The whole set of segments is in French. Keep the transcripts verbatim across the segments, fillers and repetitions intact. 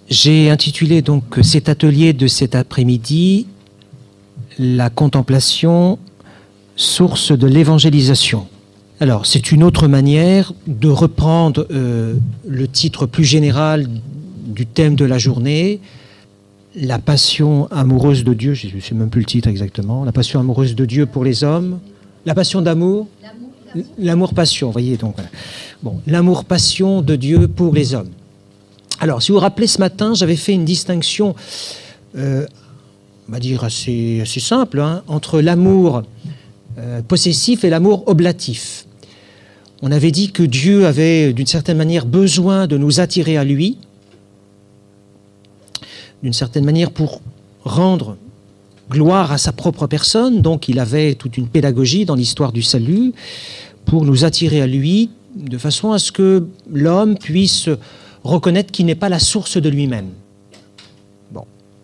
J'ai intitulé donc cet atelier de cet après-midi « La contemplation, source de l'évangélisation ». Alors, c'est une autre manière de reprendre euh, le titre plus général du thème de la journée, la passion amoureuse de Dieu, je ne sais même plus le titre exactement, la passion amoureuse de Dieu pour les hommes, la passion d'amour, l'amour-passion, vous voyez donc. Voilà. Bon, l'amour-passion de Dieu pour les hommes. Alors, si vous vous rappelez, ce matin, j'avais fait une distinction, euh, on va dire assez, assez simple, hein, entre l'amour euh, possessif et l'amour oblatif. On avait dit que Dieu avait, d'une certaine manière, besoin de nous attirer à lui, d'une certaine manière pour rendre gloire à sa propre personne. Donc, il avait toute une pédagogie dans l'histoire du salut pour nous attirer à lui, de façon à ce que l'homme puisse reconnaître qu'il n'est pas la source de lui-même. Bon.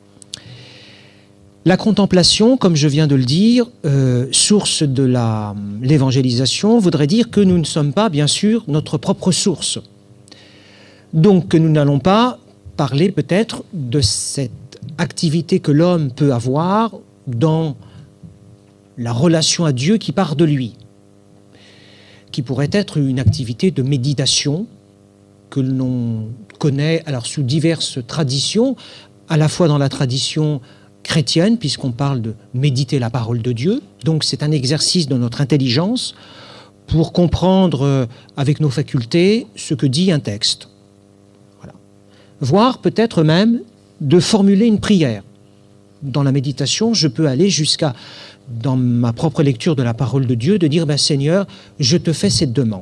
La contemplation, comme je viens de le dire, euh, source de la, l'évangélisation, voudrait dire que nous ne sommes pas, bien sûr, notre propre source. Donc que nous n'allons pas parler peut-être de cette activité que l'homme peut avoir dans la relation à Dieu qui part de lui, qui pourrait être une activité de méditation, que l'on connaît alors sous diverses traditions, à la fois dans la tradition chrétienne, puisqu'on parle de méditer la parole de Dieu. Donc c'est un exercice de notre intelligence pour comprendre avec nos facultés ce que dit un texte. Voilà. Voire peut-être même de formuler une prière. Dans la méditation, je peux aller jusqu'à, dans ma propre lecture de la parole de Dieu, de dire ben, « Seigneur, je te fais cette demande ».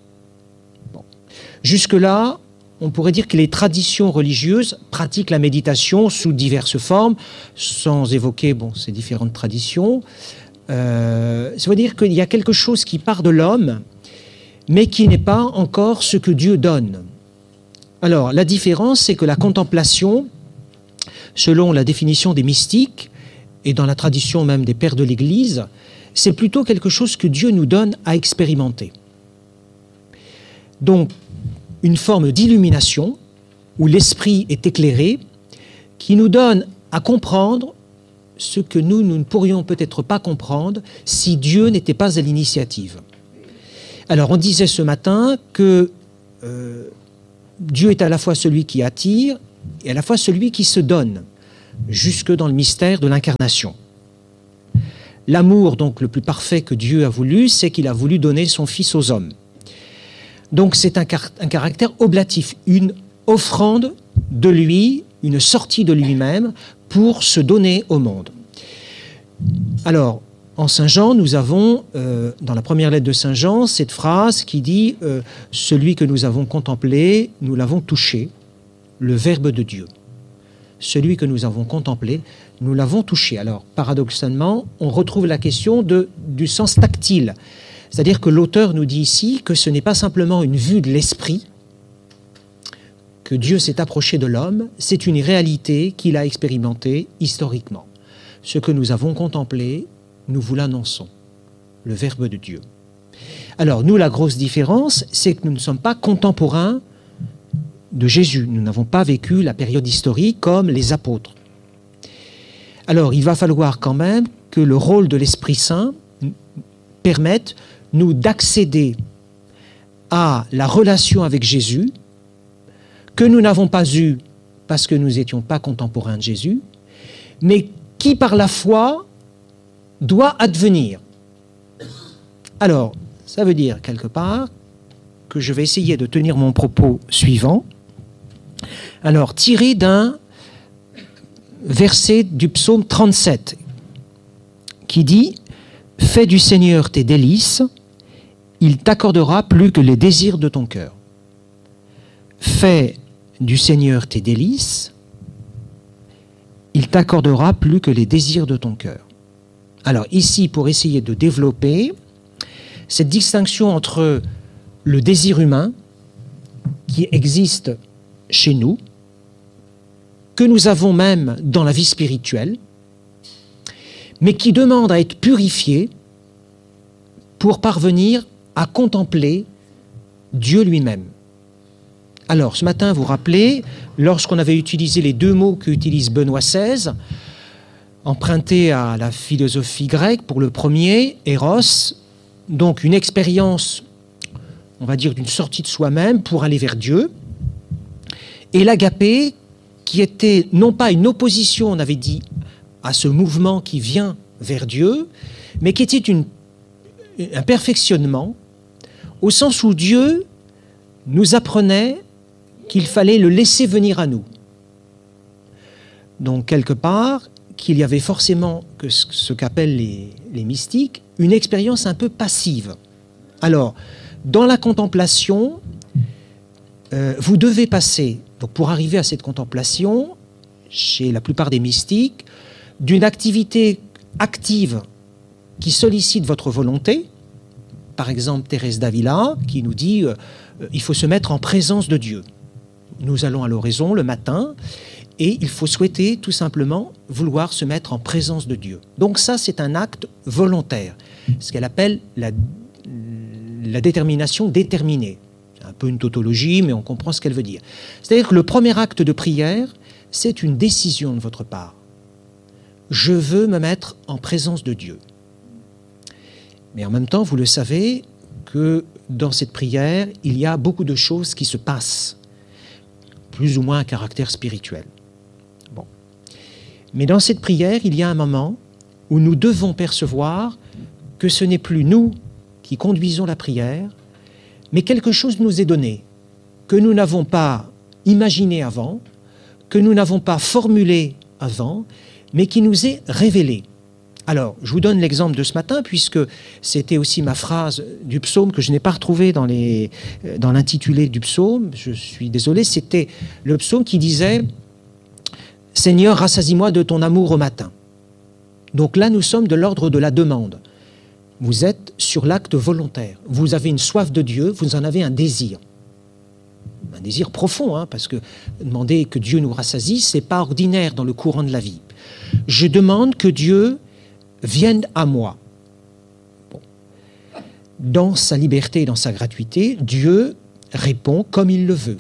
Jusque-là, on pourrait dire que les traditions religieuses pratiquent la méditation sous diverses formes, sans évoquer bon, ces différentes traditions. Euh, ça veut dire qu'il y a quelque chose qui part de l'homme, mais qui n'est pas encore ce que Dieu donne. Alors, la différence, c'est que la contemplation, selon la définition des mystiques, et dans la tradition même des pères de l'Église, c'est plutôt quelque chose que Dieu nous donne à expérimenter. Donc, une forme d'illumination où l'esprit est éclairé, qui nous donne à comprendre ce que nous, nous ne pourrions peut-être pas comprendre si Dieu n'était pas à l'initiative. Alors, on disait ce matin que euh, Dieu est à la fois celui qui attire et à la fois celui qui se donne, jusque dans le mystère de l'incarnation. L'amour, donc, le plus parfait que Dieu a voulu, c'est qu'il a voulu donner son Fils aux hommes. Donc c'est un, car- un caractère oblatif, une offrande de lui, une sortie de lui-même pour se donner au monde. Alors, en Saint Jean, nous avons, euh, dans la première lettre de Saint Jean, cette phrase qui dit euh, « Celui que nous avons contemplé, nous l'avons touché, le Verbe de Dieu. » Celui que nous avons contemplé, nous l'avons touché. Alors, paradoxalement, on retrouve la question de, du sens tactile. C'est-à-dire que l'auteur nous dit ici que ce n'est pas simplement une vue de l'esprit, que Dieu s'est approché de l'homme, c'est une réalité qu'il a expérimentée historiquement. Ce que nous avons contemplé, nous vous l'annonçons, le Verbe de Dieu. Alors, nous, la grosse différence, c'est que nous ne sommes pas contemporains de Jésus. Nous n'avons pas vécu la période historique comme les apôtres. Alors, il va falloir quand même que le rôle de l'Esprit Saint permette nous d'accéder à la relation avec Jésus, que nous n'avons pas eue parce que nous n'étions pas contemporains de Jésus, mais qui par la foi doit advenir. Alors, ça veut dire quelque part que je vais essayer de tenir mon propos suivant. Alors, tiré d'un verset du psaume trente-sept, qui dit « Fais du Seigneur tes délices, il t'accordera plus que les désirs de ton cœur. » Fais du Seigneur tes délices, il t'accordera plus que les désirs de ton cœur. Alors ici, pour essayer de développer cette distinction entre le désir humain qui existe chez nous, que nous avons même dans la vie spirituelle, mais qui demande à être purifié pour parvenir à contempler Dieu lui-même. Alors, ce matin, vous vous rappelez, lorsqu'on avait utilisé les deux mots qu'utilise Benoît seize, empruntés à la philosophie grecque, pour le premier, Eros, donc une expérience, on va dire, d'une sortie de soi-même pour aller vers Dieu, et l'agapé, qui était non pas une opposition, on avait dit, à ce mouvement qui vient vers Dieu, mais qui était une, un perfectionnement, au sens où Dieu nous apprenait qu'il fallait le laisser venir à nous. Donc, quelque part, qu'il y avait forcément, que ce, ce qu'appellent les, les mystiques, une expérience un peu passive. Alors, dans la contemplation, euh, vous devez passer, donc pour arriver à cette contemplation, chez la plupart des mystiques, d'une activité active qui sollicite votre volonté, par exemple Thérèse d'Avila, qui nous dit euh, il faut se mettre en présence de Dieu. Nous allons à l'oraison le matin, et il faut souhaiter tout simplement vouloir se mettre en présence de Dieu. Donc ça, c'est un acte volontaire, ce qu'elle appelle la, la détermination déterminée. C'est un peu une tautologie, mais on comprend ce qu'elle veut dire. C'est-à-dire que le premier acte de prière, c'est une décision de votre part. Je veux me mettre en présence de Dieu. Mais en même temps, vous le savez, que dans cette prière, il y a beaucoup de choses qui se passent, plus ou moins à caractère spirituel. Bon. Mais dans cette prière, il y a un moment où nous devons percevoir que ce n'est plus nous qui conduisons la prière, mais quelque chose nous est donné, que nous n'avons pas imaginé avant, que nous n'avons pas formulé avant, mais qui nous est révélé. Alors, je vous donne l'exemple de ce matin, puisque c'était aussi ma phrase du psaume que je n'ai pas retrouvée dans, les, dans l'intitulé du psaume. Je suis désolé, c'était le psaume qui disait « Seigneur, rassasie-moi de ton amour au matin ». Donc là, nous sommes de l'ordre de la demande. Vous êtes sur l'acte volontaire. Vous avez une soif de Dieu, vous en avez un désir. Un désir profond, hein, parce que demander que Dieu nous rassasie, ce n'est pas ordinaire dans le courant de la vie. Je demande que Dieu vienne à moi. Bon. Dans sa liberté et dans sa gratuité, Dieu répond comme il le veut.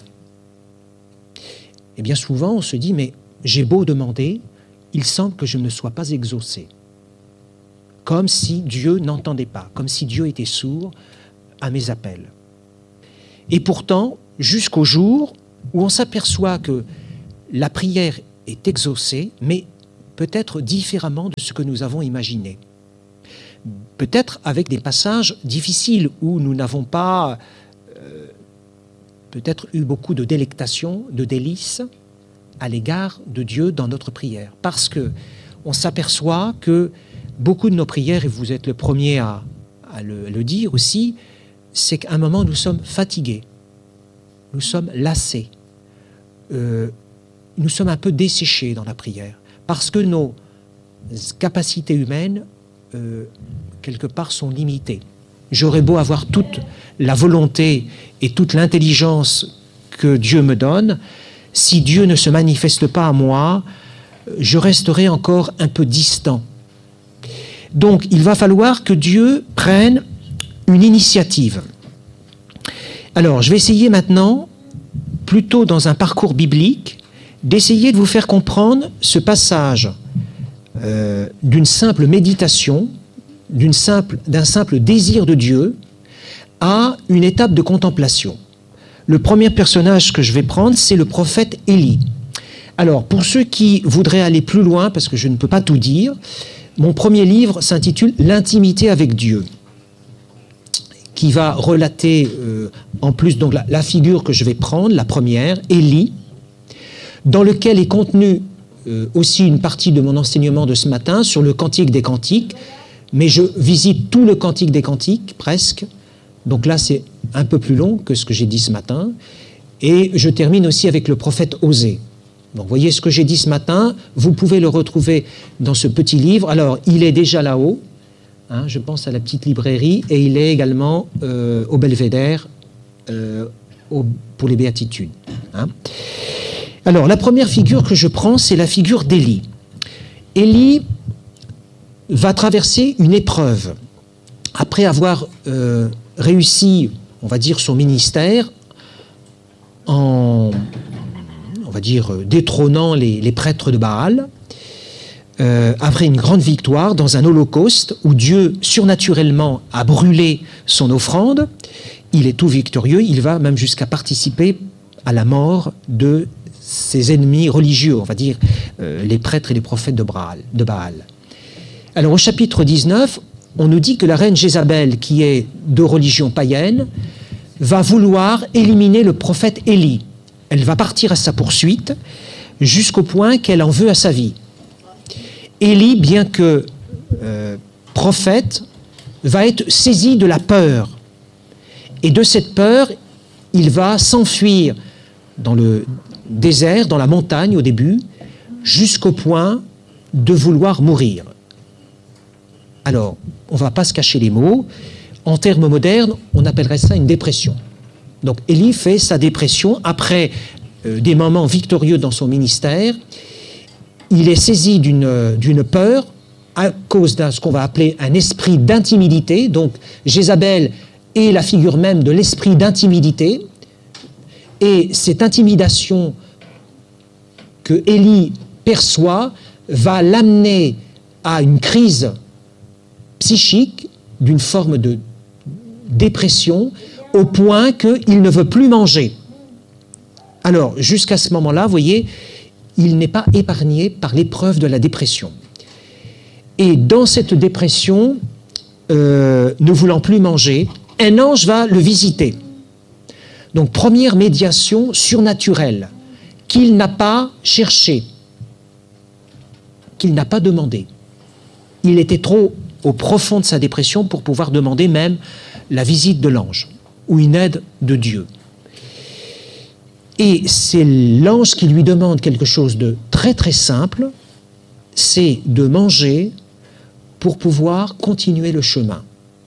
Et bien souvent, on se dit, mais j'ai beau demander, il semble que je ne sois pas exaucé. Comme si Dieu n'entendait pas, comme si Dieu était sourd à mes appels. Et pourtant, jusqu'au jour où on s'aperçoit que la prière est exaucée, mais peut-être différemment de ce que nous avons imaginé. Peut-être avec des passages difficiles où nous n'avons pas euh, peut-être eu beaucoup de délectation, de délices à l'égard de Dieu dans notre prière. Parce que on s'aperçoit que beaucoup de nos prières, et vous êtes le premier à, à le, le dire aussi, c'est qu'à un moment nous sommes fatigués, nous sommes lassés, euh, nous sommes un peu desséchés dans la prière. Parce que nos capacités humaines, euh, quelque part, sont limitées. J'aurais beau avoir toute la volonté et toute l'intelligence que Dieu me donne, si Dieu ne se manifeste pas à moi, je resterai encore un peu distant. Donc, il va falloir que Dieu prenne une initiative. Alors, je vais essayer maintenant, plutôt dans un parcours biblique, d'essayer de vous faire comprendre ce passage euh, d'une simple méditation, d'une simple, d'un simple désir de Dieu, à une étape de contemplation. Le premier personnage que je vais prendre, c'est le prophète Élie. Alors, pour ceux qui voudraient aller plus loin, parce que je ne peux pas tout dire, mon premier livre s'intitule « L'intimité avec Dieu », qui va relater, euh, en plus, donc la, la figure que je vais prendre, la première, Élie, dans lequel est contenue euh, aussi une partie de mon enseignement de ce matin sur le Cantique des Cantiques, mais je visite tout le Cantique des Cantiques, presque. Donc là, c'est un peu plus long que ce que j'ai dit ce matin. Et je termine aussi avec le prophète Osée. Donc, vous voyez ce que j'ai dit ce matin, vous pouvez le retrouver dans ce petit livre. Alors, il est déjà là-haut, hein, je pense à la petite librairie, et il est également euh, au Belvédère euh, au, pour les béatitudes. Hein. Alors, la première figure que je prends, c'est la figure d'Élie. Élie va traverser une épreuve. Après avoir euh, réussi, on va dire, son ministère, en, on va dire, détrônant les, les prêtres de Baal, euh, après une grande victoire dans un holocauste où Dieu surnaturellement a brûlé son offrande, il est tout victorieux, il va même jusqu'à participer à la mort de ses ennemis religieux, on va dire euh, les prêtres et les prophètes de Baal, de Baal. Alors au chapitre dix-neuf, on nous dit que la reine Jézabel, qui est de religion païenne, va vouloir éliminer le prophète Élie. Elle va partir à sa poursuite jusqu'au point qu'elle en veut à sa vie. Élie, bien que euh, prophète, va être saisi de la peur. Et de cette peur, il va s'enfuir dans le désert, dans la montagne au début, jusqu'au point de vouloir mourir. Alors, on ne va pas se cacher les mots. En termes modernes, on appellerait ça une dépression. Donc, Élie fait sa dépression après euh, des moments victorieux dans son ministère. Il est saisi d'une, d'une peur à cause de ce qu'on va appeler un esprit d'intimidité. Donc, Jézabel est la figure même de l'esprit d'intimidité. Et cette intimidation que Élie perçoit va l'amener à une crise psychique d'une forme de dépression au point qu'il ne veut plus manger. Alors, jusqu'à ce moment-là, vous voyez, il n'est pas épargné par l'épreuve de la dépression. Et dans cette dépression, euh, ne voulant plus manger, un ange va le visiter. Donc, première médiation surnaturelle, qu'il n'a pas cherchée, qu'il n'a pas demandé. Il était trop au profond de sa dépression pour pouvoir demander même la visite de l'ange ou une aide de Dieu. Et c'est l'ange qui lui demande quelque chose de très très simple, c'est de manger pour pouvoir continuer le chemin.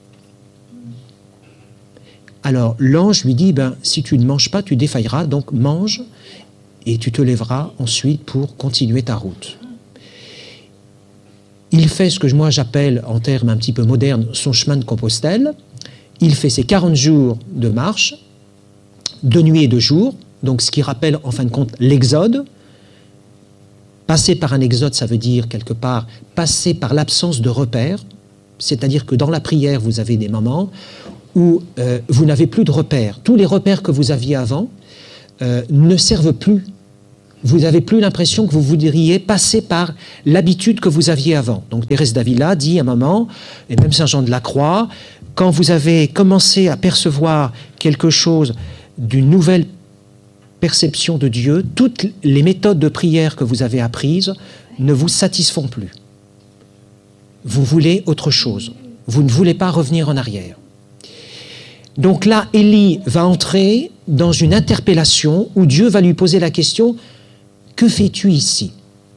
Alors l'ange lui dit, ben, si tu ne manges pas, tu défailleras, donc mange et tu te lèveras ensuite pour continuer ta route. Il fait ce que moi j'appelle, en termes un petit peu modernes, son chemin de Compostelle. Il fait ses quarante jours de marche, de nuit et de jour, donc ce qui rappelle en fin de compte l'exode. Passer par un exode, ça veut dire quelque part passer par l'absence de repères, c'est-à-dire que dans la prière, vous avez des moments où euh, vous n'avez plus de repères. Tous les repères que vous aviez avant euh, ne servent plus. Vous n'avez plus l'impression que vous voudriez passer par l'habitude que vous aviez avant. Donc Thérèse d'Avila dit à un moment, et même Saint Jean de la Croix, quand vous avez commencé à percevoir quelque chose d'une nouvelle perception de Dieu, toutes les méthodes de prière que vous avez apprises ne vous satisfont plus. Vous voulez autre chose. Vous ne voulez pas revenir en arrière. Donc là, Élie va entrer dans une interpellation où Dieu va lui poser la question « Que fais-tu ici ?»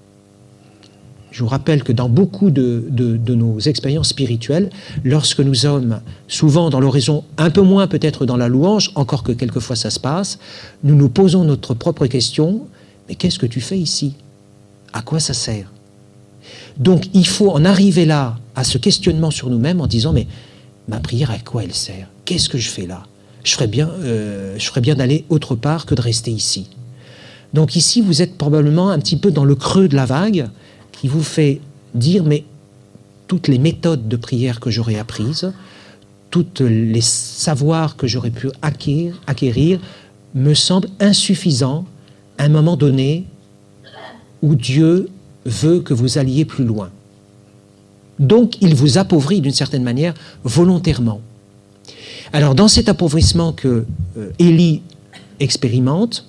Je vous rappelle que dans beaucoup de, de, de nos expériences spirituelles, lorsque nous sommes souvent dans l'oraison, un peu moins peut-être dans la louange, encore que quelquefois ça se passe, nous nous posons notre propre question « Mais qu'est-ce que tu fais ici ? À quoi ça sert ?» Donc il faut en arriver là, à ce questionnement sur nous-mêmes en disant « Mais ma prière, à quoi elle sert ? Qu'est-ce que je fais là ? Je ferais bien, euh, je ferais bien d'aller autre part que de rester ici. » Donc ici, vous êtes probablement un petit peu dans le creux de la vague qui vous fait dire, mais toutes les méthodes de prière que j'aurais apprises, tous les savoirs que j'aurais pu acquérir, acquérir me semblent insuffisants à un moment donné où Dieu veut que vous alliez plus loin. Donc, il vous appauvrit d'une certaine manière volontairement. Alors, dans cet appauvrissement que euh, Élie expérimente,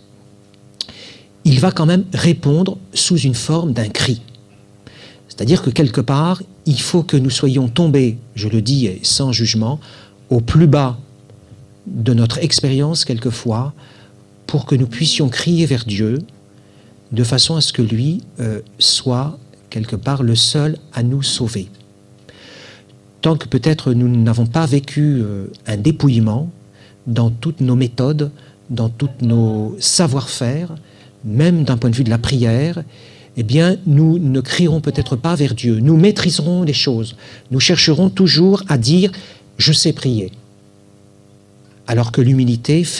il va quand même répondre sous une forme d'un cri. C'est-à-dire que quelque part, il faut que nous soyons tombés, je le dis sans jugement, au plus bas de notre expérience quelquefois, pour que nous puissions crier vers Dieu, de façon à ce que lui euh, soit quelque part le seul à nous sauver. Tant que peut-être nous n'avons pas vécu euh, un dépouillement dans toutes nos méthodes, dans tous nos savoir-faire, même d'un point de vue de la prière, eh bien, nous ne crierons peut-être pas vers Dieu. Nous maîtriserons les choses. Nous chercherons toujours à dire « je sais prier ». Alors que l'humilité fait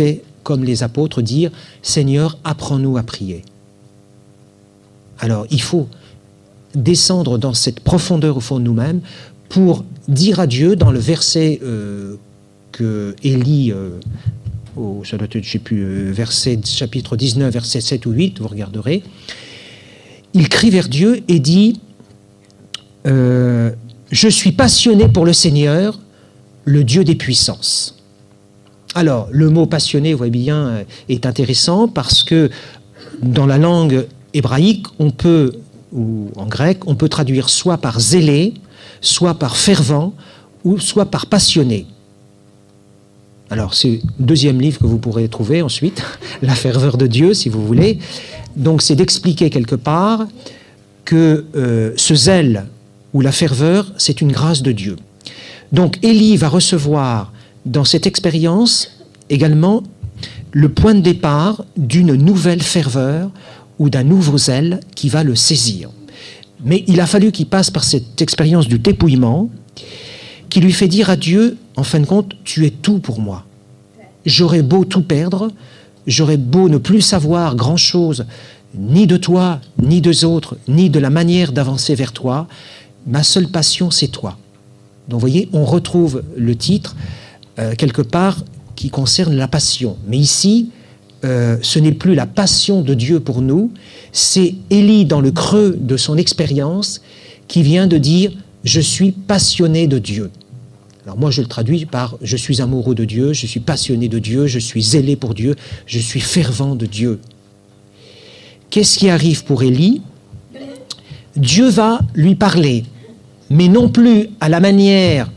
comme les apôtres, dire « Seigneur, apprends-nous à prier ». Alors, il faut descendre dans cette profondeur au fond de nous-mêmes pour dire à Dieu, dans le verset euh, que Élie, euh, au, ça doit être, je sais plus, euh, verset, chapitre dix-neuf, verset sept ou huit, vous regarderez, il crie vers Dieu et dit euh, « Je suis passionné pour le Seigneur, le Dieu des puissances ». Alors, le mot « passionné », vous voyez bien, est intéressant parce que dans la langue hébraïque, on peut, ou en grec, on peut traduire soit par « zélé », soit par « fervent » ou soit par « passionné ». Alors, c'est le deuxième livre que vous pourrez trouver ensuite, « La ferveur de Dieu », si vous voulez. Donc, c'est d'expliquer quelque part que euh, ce zèle ou la ferveur, c'est une grâce de Dieu. Donc, Élie va recevoir dans cette expérience également le point de départ d'une nouvelle ferveur ou d'un nouveau zèle qui va le saisir. Mais il a fallu qu'il passe par cette expérience du dépouillement qui lui fait dire à Dieu, en fin de compte, tu es tout pour moi. J'aurais beau tout perdre, j'aurais beau ne plus savoir grand-chose, ni de toi, ni des autres, ni de la manière d'avancer vers toi, ma seule passion, c'est toi. Donc, vous voyez, on retrouve le titre, euh, quelque part, qui concerne la passion. Mais ici, euh, ce n'est plus la passion de Dieu pour nous, c'est Élie, dans le creux de son expérience, qui vient de dire « Je suis passionné de Dieu ». Alors moi, je le traduis par « Je suis amoureux de Dieu, je suis passionné de Dieu, je suis zélé pour Dieu, je suis fervent de Dieu ». Qu'est-ce qui arrive pour Élie ? Dieu va lui parler, mais non plus à la manière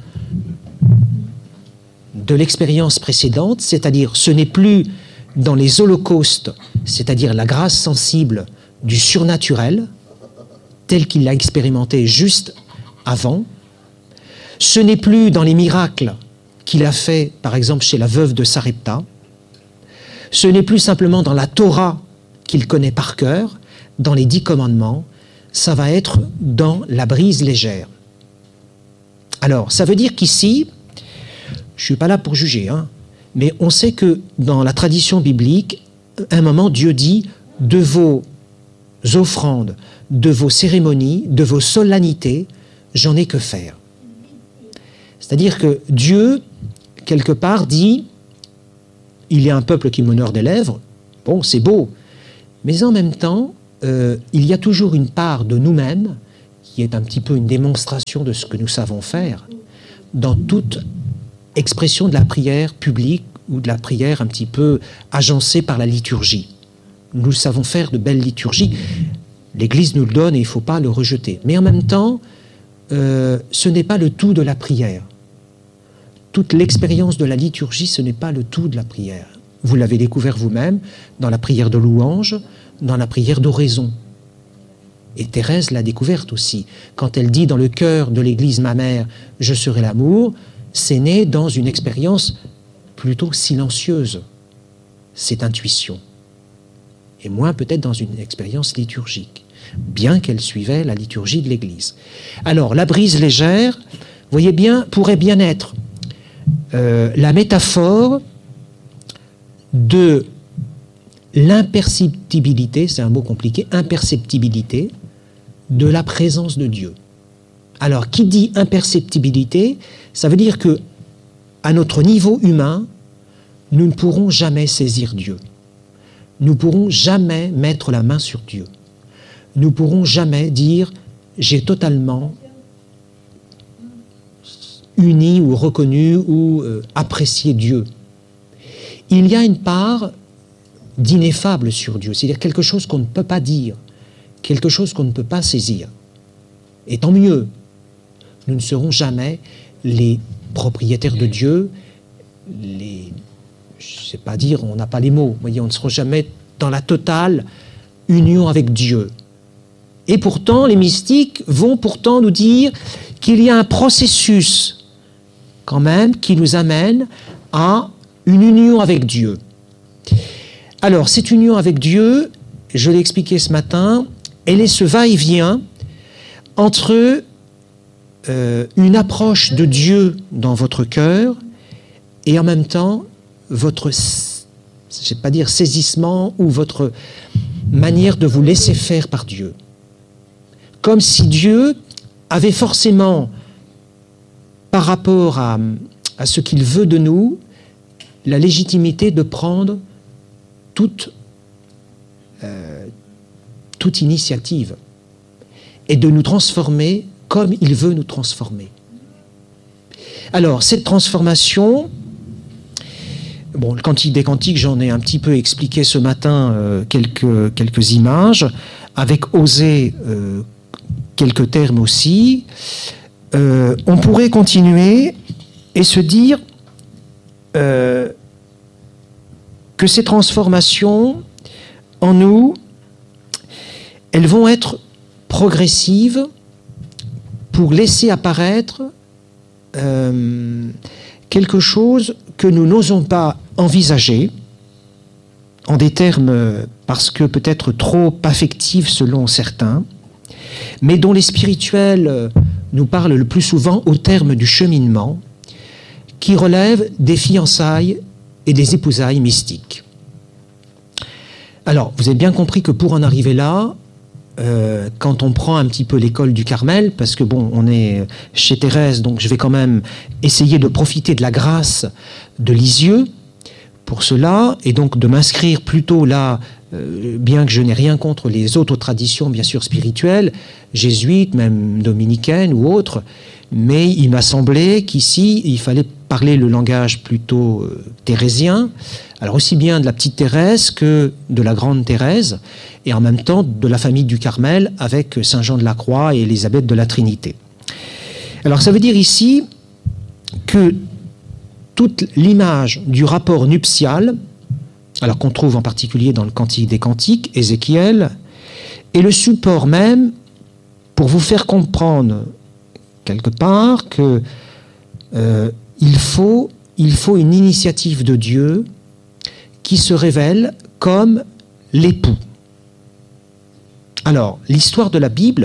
de l'expérience précédente, c'est-à-dire ce n'est plus dans les holocaustes, c'est-à-dire la grâce sensible du surnaturel, tel qu'il l'a expérimenté juste avant. Ce n'est plus dans les miracles qu'il a fait, par exemple, chez la veuve de Sarepta. Ce n'est plus simplement dans la Torah qu'il connaît par cœur, dans les dix commandements. Ça va être dans la brise légère. Alors, ça veut dire qu'ici, je ne suis pas là pour juger, hein, mais on sait que dans la tradition biblique, à un moment, Dieu dit « de vos offrandes, de vos cérémonies, de vos solennités, j'en ai que faire ». C'est-à-dire que Dieu, quelque part, dit « il y a un peuple qui m'honore des lèvres, bon, c'est beau, mais en même temps, euh, il y a toujours une part de nous-mêmes qui est un petit peu une démonstration de ce que nous savons faire dans toute expression de la prière publique ou de la prière un petit peu agencée par la liturgie. Nous savons faire de belles liturgies. L'Église nous le donne et il ne faut pas le rejeter. Mais en même temps, euh, ce n'est pas le tout de la prière. Toute l'expérience de la liturgie, ce n'est pas le tout de la prière. Vous l'avez découvert vous-même dans la prière de louange, dans la prière d'oraison. Et Thérèse l'a découverte aussi. Quand elle dit dans le cœur de l'Église ma mère, je serai l'amour, c'est né dans une expérience plutôt silencieuse, cette intuition. Et moins peut-être dans une expérience liturgique, bien qu'elle suivait la liturgie de l'Église. Alors, la brise légère, vous voyez bien, pourrait bien être euh, la métaphore de l'imperceptibilité, c'est un mot compliqué, imperceptibilité de la présence de Dieu. Alors, qui dit imperceptibilité, ça veut dire que, à notre niveau humain, nous ne pourrons jamais saisir Dieu. Nous ne pourrons jamais mettre la main sur Dieu. Nous ne pourrons jamais dire « j'ai totalement uni ou reconnu ou euh, apprécié Dieu ». Il y a une part d'ineffable sur Dieu, c'est-à-dire quelque chose qu'on ne peut pas dire, quelque chose qu'on ne peut pas saisir. Et tant mieux, nous ne serons jamais les propriétaires de Dieu, les, je ne sais pas dire, on n'a pas les mots, vous voyez, on ne sera jamais dans la totale union avec Dieu. Et pourtant, les mystiques vont pourtant nous dire qu'il y a un processus, quand même, qui nous amène à une union avec Dieu. Alors, cette union avec Dieu, je l'ai expliqué ce matin, elle est ce va-et-vient entre euh, une approche de Dieu dans votre cœur et en même temps votre je ne sais pas dire saisissement, ou votre manière de vous laisser faire par Dieu. Comme si Dieu avait forcément, par rapport à, à ce qu'il veut de nous, la légitimité de prendre toute, euh, toute initiative et de nous transformer comme il veut nous transformer. Alors, cette transformation, bon, le Cantique des Cantiques, j'en ai un petit peu expliqué ce matin euh, quelques, quelques images, avec Osée, euh, quelques termes aussi. Euh, on pourrait continuer et se dire euh, que ces transformations en nous, elles vont être progressives pour laisser apparaître euh, quelque chose que nous n'osons pas envisager, en des termes parce que peut-être trop affectifs selon certains, mais dont les spirituels nous parlent le plus souvent au terme du cheminement, qui relève des fiançailles et des épousailles mystiques. Alors, vous avez bien compris que pour en arriver là, euh, quand on prend un petit peu l'école du Carmel, parce que bon, on est chez Thérèse, donc je vais quand même essayer de profiter de la grâce de Lisieux pour cela, et donc de m'inscrire plutôt là, euh, bien que je n'ai rien contre les autres traditions, bien sûr, spirituelles, jésuites, même dominicaines ou autres, mais il m'a semblé qu'ici, il fallait parler le langage plutôt euh, thérésien, alors aussi bien de la petite Thérèse que de la grande Thérèse, et en même temps de la famille du Carmel avec Saint Jean de la Croix et Élisabeth de la Trinité. Alors ça veut dire ici que toute l'image du rapport nuptial, alors qu'on trouve en particulier dans le Cantique des Cantiques, Ézéchiel, est le support même pour vous faire comprendre quelque part que euh, il faut, il faut une initiative de Dieu qui se révèle comme l'époux. Alors, l'histoire de la Bible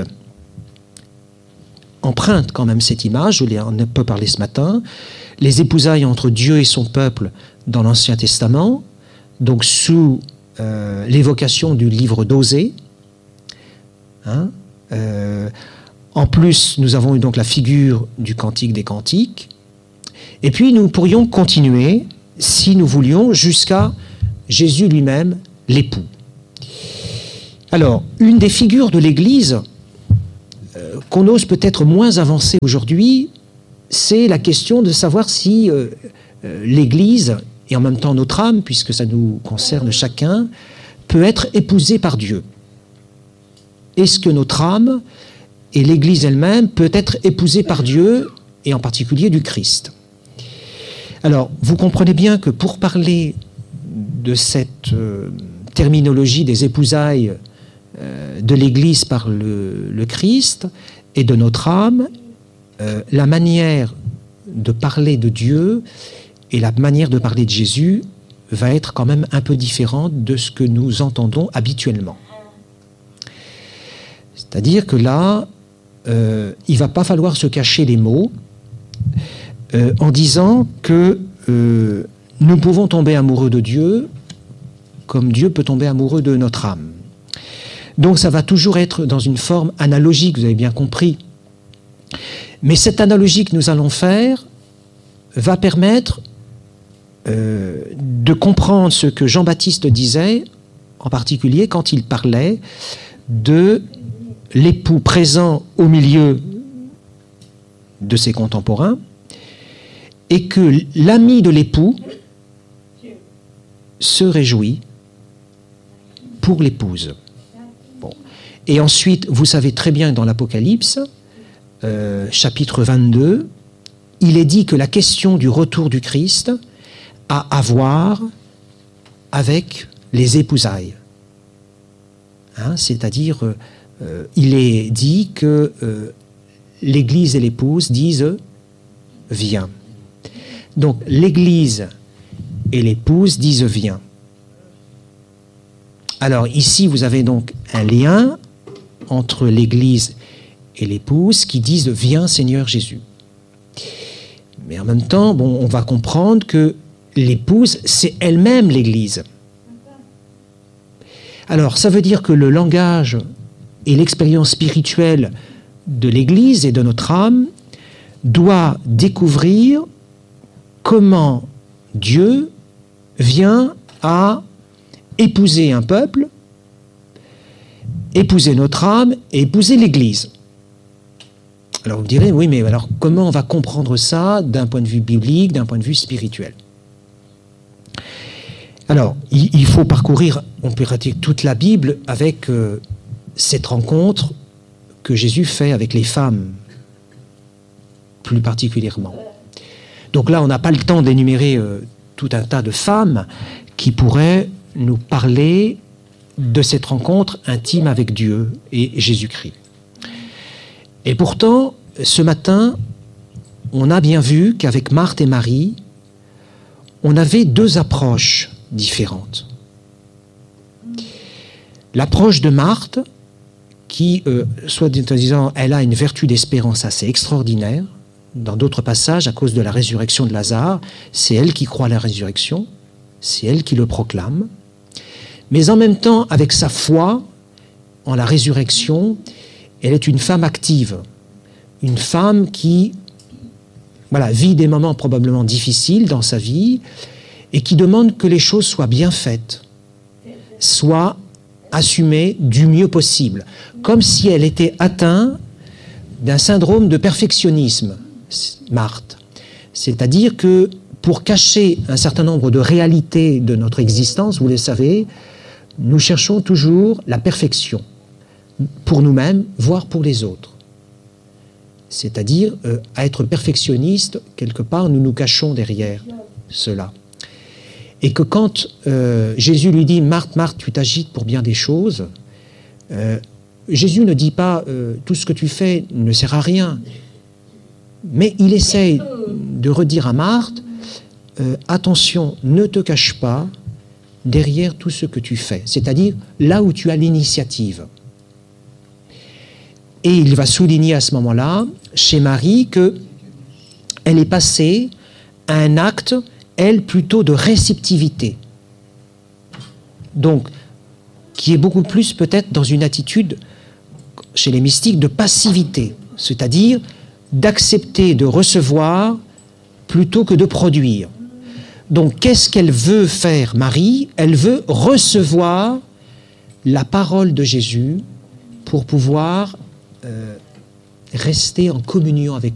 emprunte quand même cette image, je l'ai un peu parlé ce matin, les épousailles entre Dieu et son peuple dans l'Ancien Testament, donc sous euh, l'évocation du livre d'Osée. Hein, euh, en plus, nous avons eu donc la figure du Cantique des Cantiques. Et puis, nous pourrions continuer, si nous voulions, jusqu'à Jésus lui-même, l'époux. Alors, une des figures de l'Église euh, qu'on ose peut-être moins avancer aujourd'hui, c'est la question de savoir si euh, euh, l'Église, et en même temps notre âme, puisque ça nous concerne chacun, peut être épousée par Dieu. Est-ce que notre âme et l'Église elle-même peut être épousée par Dieu, et en particulier du Christ? Alors, vous comprenez bien que pour parler de cette euh, terminologie des épousailles euh, de l'Église par le, le Christ et de notre âme, euh, la manière de parler de Dieu et la manière de parler de Jésus va être quand même un peu différente de ce que nous entendons habituellement. C'est-à-dire que là, euh, il ne va pas falloir se cacher les mots euh, en disant que euh, nous pouvons tomber amoureux de Dieu comme Dieu peut tomber amoureux de notre âme. Donc ça va toujours être dans une forme analogique, vous avez bien compris. Mais cette analogie que nous allons faire va permettre euh, de comprendre ce que Jean-Baptiste disait, en particulier quand il parlait de l'époux présent au milieu de ses contemporains, et que l'ami de l'époux se réjouit pour l'épouse. Bon. Et ensuite, vous savez très bien dans l'Apocalypse, euh, chapitre vingt-deux, il est dit que la question du retour du Christ a à voir avec les épousailles. Hein, c'est-à-dire, euh, il est dit que euh, l'Église et l'épouse disent « viens ». Donc, l'Église et l'épouse disent « viens ». Alors, ici, vous avez donc un lien entre l'Église et l'épouse qui disent « viens, Seigneur Jésus ». Mais en même temps, bon, on va comprendre que l'épouse, c'est elle-même l'Église. Alors, ça veut dire que le langage et l'expérience spirituelle de l'Église et de notre âme doit découvrir comment Dieu vient à épouser un peuple, épouser notre âme et épouser l'Église. Alors vous me direz, oui, mais alors comment on va comprendre ça d'un point de vue biblique, d'un point de vue spirituel? Alors, il, il faut parcourir, on peut pratiquer toute la Bible avec euh, cette rencontre que Jésus fait avec les femmes, plus particulièrement. Donc là, on n'a pas le temps d'énumérer euh, tout un tas de femmes qui pourraient nous parler de cette rencontre intime avec Dieu et Jésus-Christ. Et pourtant, ce matin, on a bien vu qu'avec Marthe et Marie, on avait deux approches différentes. L'approche de Marthe, qui, euh, soit en disant, elle a une vertu d'espérance assez extraordinaire. Dans d'autres passages, à cause de la résurrection de Lazare, c'est elle qui croit à la résurrection, c'est elle qui le proclame. Mais en même temps, avec sa foi en la résurrection, elle est une femme active, une femme qui voilà, vit des moments probablement difficiles dans sa vie et qui demande que les choses soient bien faites, soient assumées du mieux possible, comme si elle était atteinte d'un syndrome de perfectionnisme, Marthe. C'est-à-dire que pour cacher un certain nombre de réalités de notre existence, vous le savez, nous cherchons toujours la perfection, pour nous-mêmes, voire pour les autres. C'est-à-dire, euh, à être perfectionniste, quelque part, nous nous cachons derrière cela. Et que quand euh, Jésus lui dit « Marthe, Marthe, tu t'agites pour bien des choses euh, », Jésus ne dit pas euh, « tout ce que tu fais ne sert à rien ». Mais il essaye de redire à Marthe euh, « attention, ne te cache pas derrière tout ce que tu fais », c'est-à-dire là où tu as l'initiative. Et il va souligner à ce moment-là, chez Marie, qu'elle est passée à un acte, elle, plutôt de réceptivité. Donc, qui est beaucoup plus peut-être dans une attitude, chez les mystiques, de passivité, c'est-à-dire d'accepter de recevoir plutôt que de produire. Donc, qu'est-ce qu'elle veut faire, Marie? Elle veut recevoir la parole de Jésus pour pouvoir euh, rester en communion avec